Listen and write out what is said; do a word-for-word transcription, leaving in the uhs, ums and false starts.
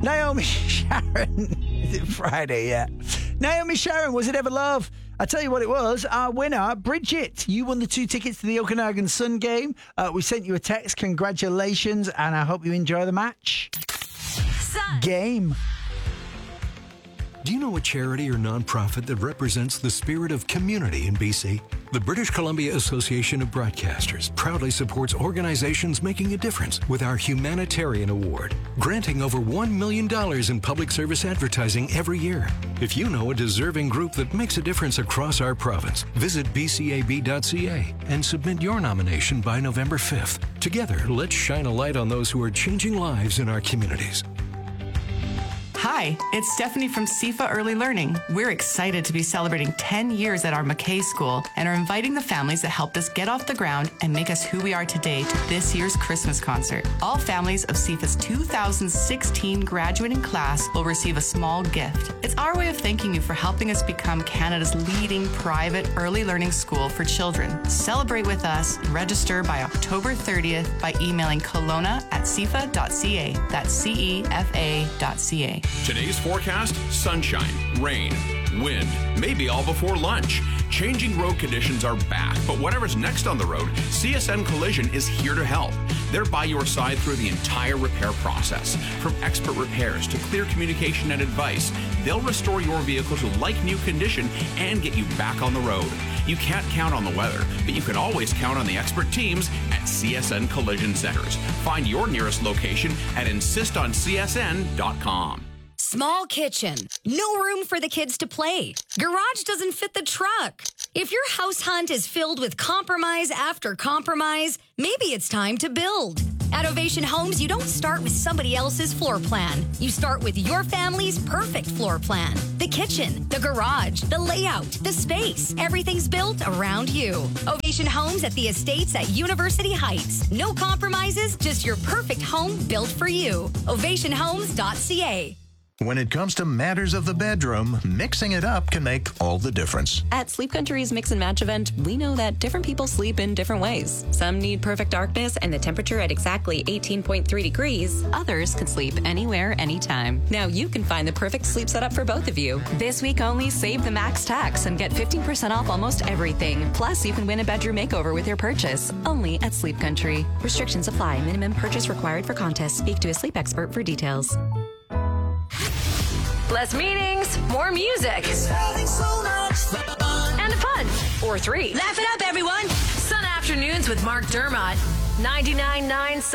Naomi Sharon. Is it Friday? Yeah. Naomi Sharon, was it ever love? I tell you what it was. Our winner, Bridget. You won the two tickets to the Okanagan Sun game. Uh, we sent you a text. Congratulations, and I hope you enjoy the match. Sun. Game. Do you know a charity or nonprofit that represents the spirit of community in B C? The British Columbia Association of Broadcasters proudly supports organizations making a difference with our Humanitarian Award, granting over one million dollars in public service advertising every year. If you know a deserving group that makes a difference across our province, visit b c a b dot c a and submit your nomination by November fifth. Together, let's shine a light on those who are changing lives in our communities. Hi, it's Stephanie from C I F A Early Learning. We're excited to be celebrating ten years at our McKay School and are inviting the families that helped us get off the ground and make us who we are today to this year's Christmas concert. All families of C I F A's two thousand sixteen graduating class will receive a small gift. It's our way of thanking you for helping us become Canada's leading private early learning school for children. Celebrate with us and register by October thirtieth by emailing Kelowna at c f a dot c a. That's C E F A dot C A. Today's forecast, sunshine, rain, wind, maybe all before lunch. Changing road conditions are back, but whatever's next on the road, C S N Collision is here to help. They're by your side through the entire repair process. From expert repairs to clear communication and advice, they'll restore your vehicle to like-new condition and get you back on the road. You can't count on the weather, but you can always count on the expert teams at C S N Collision Centers. Find your nearest location at insist on c s n dot com. Small kitchen. No room for the kids to play. Garage doesn't fit the truck. If your house hunt is filled with compromise after compromise, maybe it's time to build. At Ovation Homes, you don't start with somebody else's floor plan. You start with your family's perfect floor plan. The kitchen, the garage, the layout, the space. Everything's built around you. Ovation Homes at the Estates at University Heights. No compromises, just your perfect home built for you. ovation homes dot c a. When it comes to matters of the bedroom, mixing it up can make all the difference. At Sleep Country's Mix and Match event, we know that different people sleep in different ways. Some need perfect darkness and the temperature at exactly eighteen point three degrees. Others can sleep anywhere, anytime. Now you can find the perfect sleep setup for both of you. This week only, save the max tax and get fifteen percent off almost everything. Plus, you can win a bedroom makeover with your purchase. Only at Sleep Country. Restrictions apply. Minimum purchase required for contest. Speak to a sleep expert for details. Less meetings, more music. So and fun. Or three. Laugh it up, everyone. Sun Afternoons with Mark Dermott. ninety-nine point nine